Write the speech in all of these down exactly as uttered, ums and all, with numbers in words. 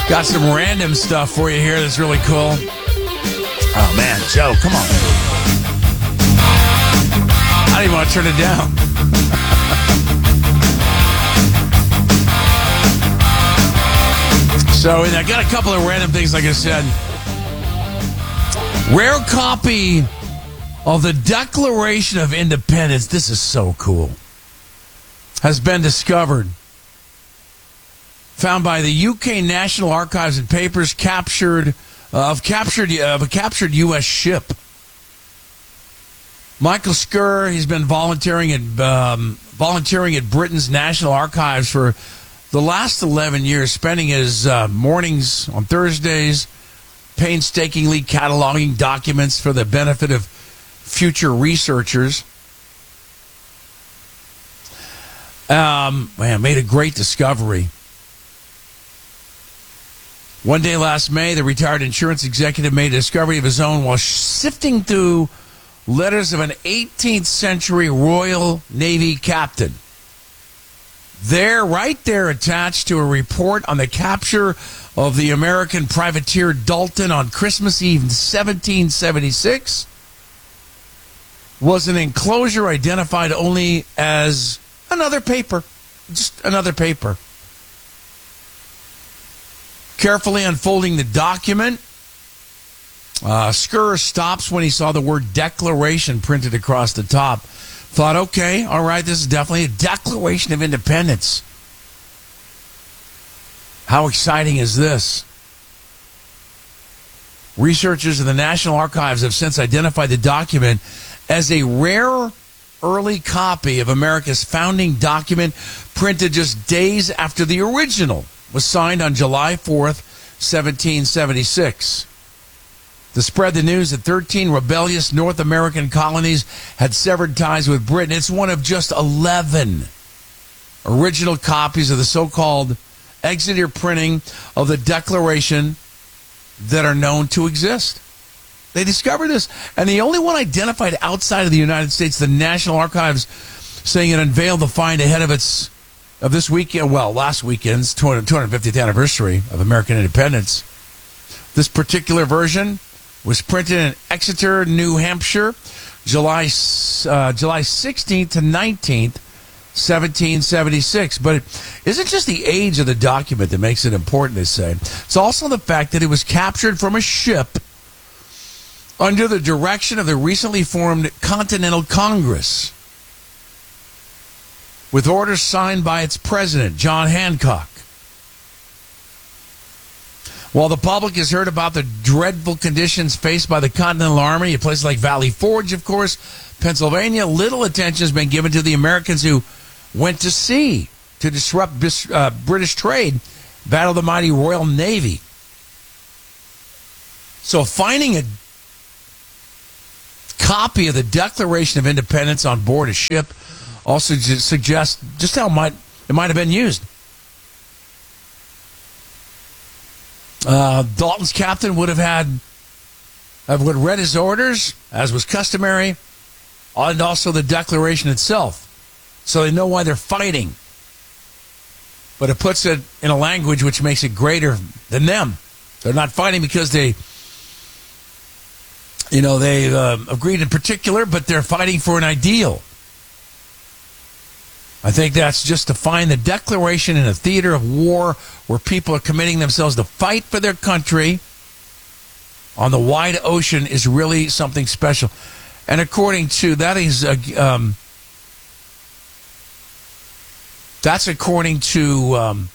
Got some random stuff for you here that's really cool. Oh, man, Joe, come on. I don't even want to turn it down. So I got a couple of random things, like I said. Rare copy of the Declaration of Independence. This is so cool. Has been discovered. Found by the U K National Archives and Papers, captured uh, of captured uh, of a captured U S ship. Michael Skur, he's been volunteering at um, volunteering at Britain's National Archives for the last eleven years, spending his uh, mornings on Thursdays painstakingly cataloging documents for the benefit of future researchers. Um, man, made a great discovery. One day last May, the retired insurance executive made a discovery of his own while sifting through letters of an eighteenth century Royal Navy captain. There, right there, attached to a report on the capture of the American privateer Dalton on Christmas Eve in seventeen seventy-six, was an enclosure identified only as another paper. Just another paper. Carefully unfolding the document, uh, Skur stops when he saw the word declaration printed across the top. Thought, okay, all right, this is definitely a Declaration of Independence. How exciting is this? Researchers of the National Archives have since identified the document as a rare early copy of America's founding document, printed just days after the original was signed on July fourth, seventeen seventy-six. To spread the news that thirteen rebellious North American colonies had severed ties with Britain. It's one of just eleven original copies of the so-called Exeter printing of the Declaration that are known to exist. They discovered this. And the only one identified outside of the United States, the National Archives, saying it unveiled the find ahead of its of this weekend, well, last weekend's two hundred fiftieth anniversary of American independence. This particular version was printed in Exeter, New Hampshire, July uh, July sixteenth to nineteenth, seventeen seventy-six. But it isn't just the age of the document that makes it important, they say. It's also the fact that it was captured from a ship under the direction of the recently formed Continental Congress, with orders signed by its president, John Hancock. While the public has heard about the dreadful conditions faced by the Continental Army at places like Valley Forge, of course, Pennsylvania, little attention has been given to the Americans who went to sea to disrupt bis- uh, British trade, battle the mighty Royal Navy. So finding a copy of the Declaration of Independence on board a ship also just suggests just how might it might have been used. Uh, Dalton's captain would have had, uh, would have read his orders, as was customary, and also the Declaration itself. So they know why they're fighting. But it puts it in a language which makes it greater than them. They're not fighting because they, you know, they uh, agreed in particular, but they're fighting for an ideal. I think that's just to find the Declaration in a theater of war where people are committing themselves to fight for their country on the wide ocean is really something special. And according to, that is, uh, um, that's according to, um,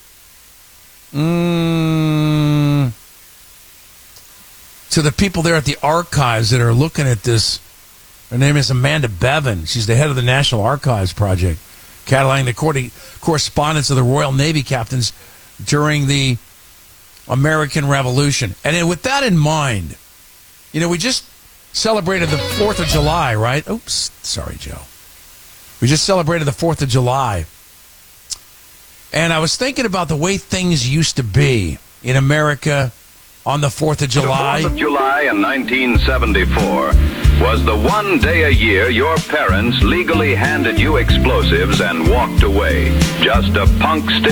mm, to the people there at the archives that are looking at this. Her name is Amanda Bevan. She's the head of the National Archives Project, cataloging the correspondence of the Royal Navy captains during the American Revolution. And then with that in mind, you know, we just celebrated the fourth of July, right? Oops, sorry, Joe. We just celebrated the fourth of July. And I was thinking about the way things used to be in America on the fourth of July. The fourth of July in nineteen seventy-four was the one day a year your parents legally handed you explosives and walked away. Just a punk stick,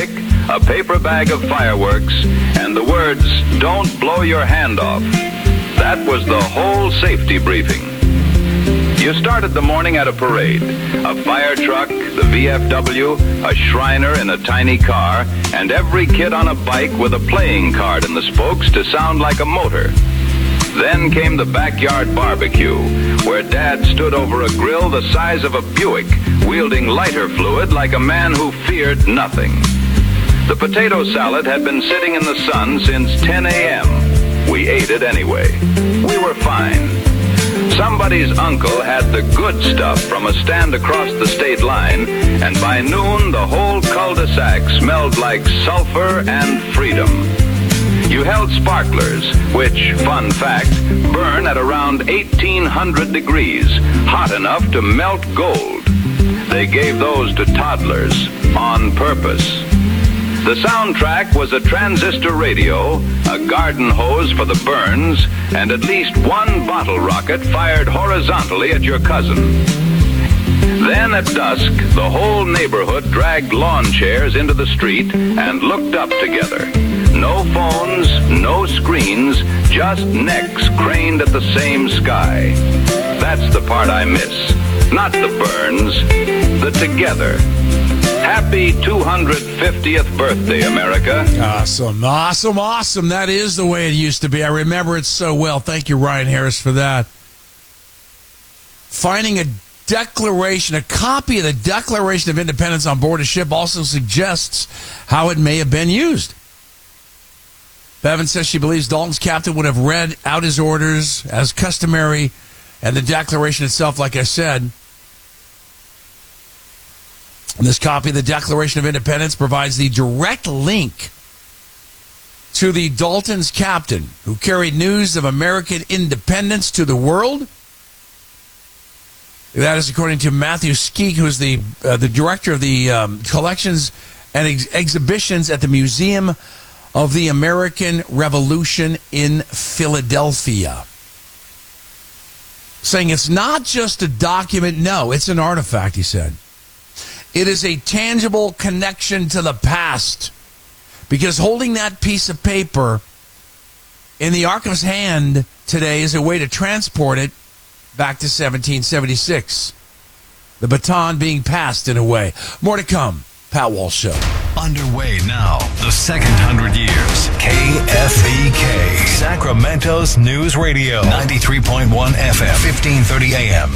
a paper bag of fireworks, and the words, "Don't blow your hand off." That was the whole safety briefing. You started the morning at a parade. A fire truck, the V F W, a Shriner in a tiny car, and every kid on a bike with a playing card in the spokes to sound like a motor. Then came the backyard barbecue, where Dad stood over a grill the size of a Buick, wielding lighter fluid like a man who feared nothing. The potato salad had been sitting in the sun since ten a.m. We ate it anyway. We were fine. Somebody's uncle had the good stuff from a stand across the state line, and by noon the whole cul-de-sac smelled like sulfur and freedom. You held sparklers, which, fun fact, burn at around eighteen hundred degrees, hot enough to melt gold. They gave those to toddlers on purpose. The soundtrack was a transistor radio, a garden hose for the burns, and at least one bottle rocket fired horizontally at your cousin. Then at dusk, the whole neighborhood dragged lawn chairs into the street and looked up together. No phones, no screens, just necks craned at the same sky. That's the part I miss. Not the burns, the together. Happy two hundred fiftieth birthday, America. Awesome, awesome, awesome. That is the way it used to be. I remember it so well. Thank you, Ryan Harris, for that. Finding a declaration, a copy of the Declaration of Independence on board a ship also suggests how it may have been used. Bevan says she believes Dalton's captain would have read out his orders as customary, and the Declaration itself, like I said. This copy of the Declaration of Independence provides the direct link to the Dalton's captain who carried news of American independence to the world. That is according to Matthew Skeek, who is the uh, the director of the um, collections and ex- exhibitions at the Museum of the American Revolution in Philadelphia. Saying it's not just a document, no, it's an artifact, he said. It is a tangible connection to the past, because holding that piece of paper in the archivist's hand today is a way to transport it back to seventeen seventy-six. The baton being passed in a way. More to come. Pat Walsh Show. Underway now. The second hundred years. K F E K. Sacramento's News Radio. ninety-three point one F M. fifteen thirty A M.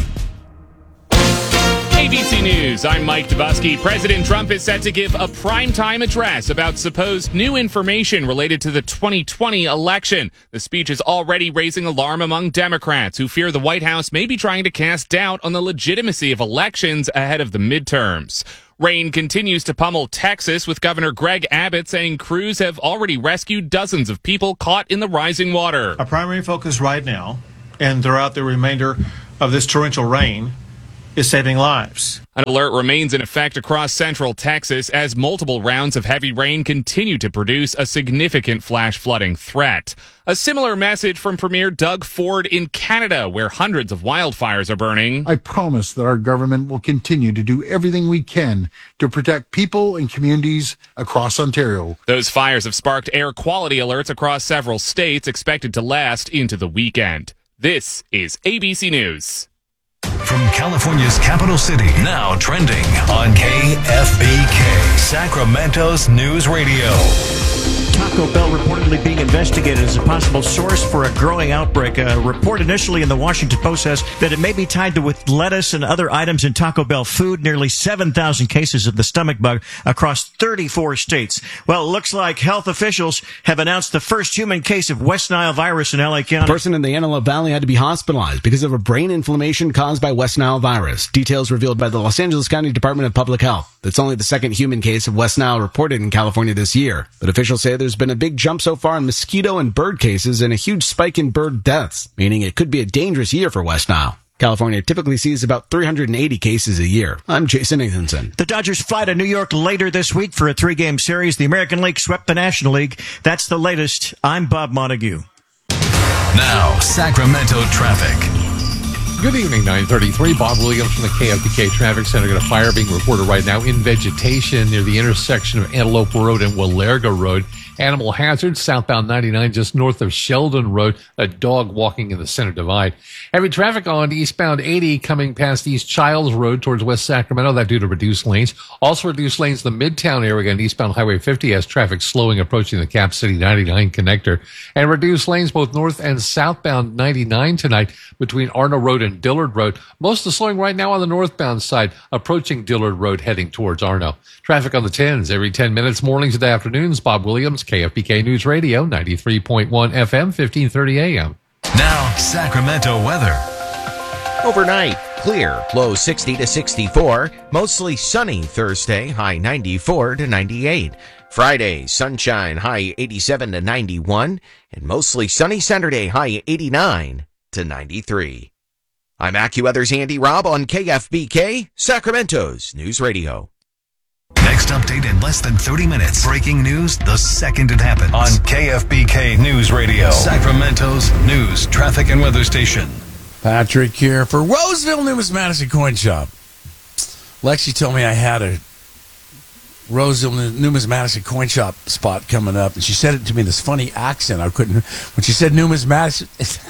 A B C News, I'm Mike Dubusky. President Trump is set to give a primetime address about supposed new information related to the twenty twenty election. The speech is already raising alarm among Democrats who fear the White House may be trying to cast doubt on the legitimacy of elections ahead of the midterms. Rain continues to pummel Texas, with Governor Greg Abbott saying crews have already rescued dozens of people caught in the rising water. Our primary focus right now and throughout the remainder of this torrential rain is saving lives. An alert remains in effect across central Texas as multiple rounds of heavy rain continue to produce a significant flash flooding threat. A similar message from Premier Doug Ford in Canada, where hundreds of wildfires are burning. I promise that our government will continue to do everything we can to protect people and communities across Ontario. Those fires have sparked air quality alerts across several states, expected to last into the weekend. This is A B C News. From California's capital city, now trending on K F B K, Sacramento's News Radio. Taco Bell reportedly being investigated as a possible source for a growing outbreak. A report initially in the Washington Post says that it may be tied to with lettuce and other items in Taco Bell food. Nearly seven thousand cases of the stomach bug across thirty-four states. Well, it looks like health officials have announced the first human case of West Nile virus in L A County. A person in the Antelope Valley had to be hospitalized because of a brain inflammation caused by West Nile virus. Details revealed by the Los Angeles County Department of Public Health. That's only the second human case of West Nile reported in California this year. But officials say there's been a big jump so far in mosquito and bird cases and a huge spike in bird deaths, meaning it could be a dangerous year for West Nile. California typically sees about three hundred eighty cases a year. I'm Jason Nathanson. The Dodgers fly to New York later this week for a three-game series. The American League swept the National League. That's the latest. I'm Bob Montague. Now, Sacramento traffic. Good evening, nine thirty-three. Bob Williams from the K F B K Traffic Center. Got a fire being reported right now in vegetation near the intersection of Antelope Road and Walerga Road. Animal hazard, southbound ninety-nine, just north of Sheldon Road. A dog walking in the center divide. Heavy traffic on eastbound eighty coming past East Childs Road towards West Sacramento. That due to reduced lanes. Also reduced lanes in the Midtown area and eastbound Highway fifty as traffic slowing approaching the Cap City ninety-nine connector. And reduced lanes both north and southbound ninety-nine tonight between Arno Road and Dillard Road. Most of the slowing right now on the northbound side approaching Dillard Road heading towards Arno. Traffic on the tens every ten minutes, mornings and afternoons. Bob Williams, K F B K News Radio, ninety-three point one F M, fifteen thirty A M. Now, Sacramento weather. Overnight, clear, low sixty to sixty-four. Mostly sunny Thursday, high ninety-four to ninety-eight. Friday, sunshine, high eighty-seven to ninety-one. And mostly sunny Saturday, high eighty-nine to ninety-three. I'm AccuWeather's Andy Robb on K F B K, Sacramento's News Radio. Next update in less than thirty minutes. Breaking news the second it happens. On K F B K News Radio, Sacramento's news, traffic, and weather station. Patrick here for Roseville Numismatic Coin Shop. Lexi told me I had a Roseville Numismatic Coin Shop spot coming up, and she said it to me in this funny accent. I couldn't, when she said numismatic,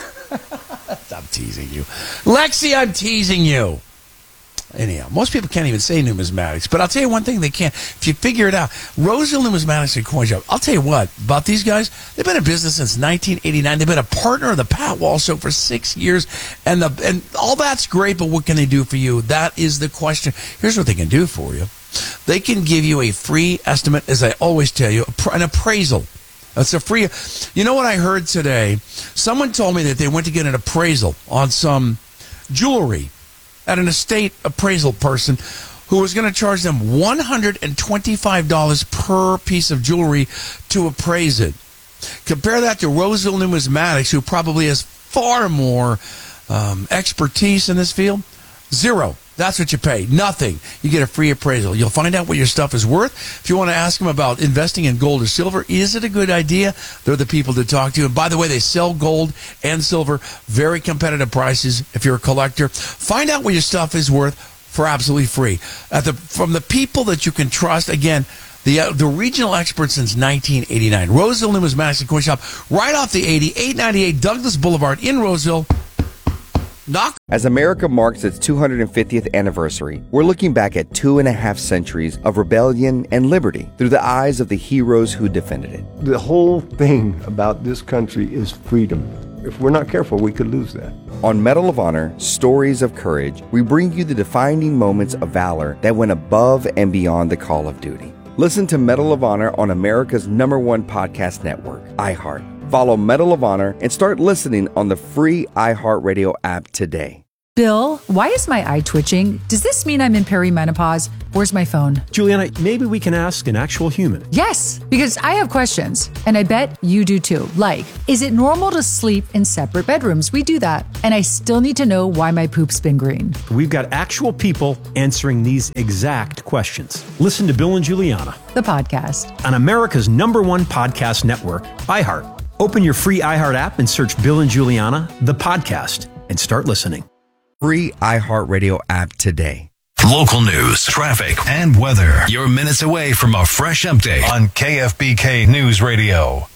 I'm teasing you. Lexi, I'm teasing you. Anyhow, most people can't even say numismatics, but I'll tell you one thing they can. If you figure it out, Roseville Numismatics and Coin Shop, I'll tell you what, about these guys, they've been in business since nineteen eighty-nine. They've been a partner of the Pat Wall Show for six years, and the and all that's great, but what can they do for you? That is the question. Here's what they can do for you. They can give you a free estimate, as I always tell you, an appraisal. It's a free, you know what I heard today? Someone told me that they went to get an appraisal on some jewelry at an estate appraisal person who was going to charge them one hundred twenty-five dollars per piece of jewelry to appraise it. Compare that to Roseville Numismatics, who probably has far more um, expertise in this field. Zero. That's what you pay. Nothing. You get a free appraisal. You'll find out what your stuff is worth. If you want to ask them about investing in gold or silver, is it a good idea? They're the people to talk to. And by the way, they sell gold and silver, very competitive prices if you're a collector. Find out what your stuff is worth for absolutely free. At the, from the people that you can trust, again, the uh, the regional experts since nineteen eighty-nine. Roseville Numismatics and Coin Shop, right off the eighty, eight ninety-eight Douglas Boulevard in Roseville. Knock. As America marks its two hundred fiftieth anniversary, we're looking back at two and a half centuries of rebellion and liberty through the eyes of the heroes who defended it. The whole thing about this country is freedom. If we're not careful, we could lose that. On Medal of Honor, Stories of Courage, we bring you the defining moments of valor that went above and beyond the call of duty. Listen to Medal of Honor on America's number one podcast network, iHeart. Follow Medal of Honor and start listening on the free iHeartRadio app today. Bill, why is my eye twitching? Does this mean I'm in perimenopause? Where's my phone? Juliana, maybe we can ask an actual human. Yes, because I have questions, and I bet you do too. Like, is it normal to sleep in separate bedrooms? We do that. And I still need to know why my poop's been green. We've got actual people answering these exact questions. Listen to Bill and Juliana, the podcast, on America's number one podcast network, iHeart. Open your free iHeart app and search Bill and Juliana, the podcast, and start listening. Free iHeartRadio app today. Local news, traffic, and weather. You're minutes away from a fresh update on K F B K News Radio.